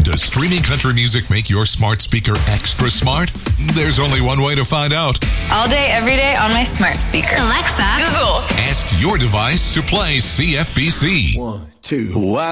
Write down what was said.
Does streaming country music make your smart speaker extra smart? There's only one way to find out. All day, every day on my smart speaker. Alexa, Google. Ask your device to play CFBC. 1, 2.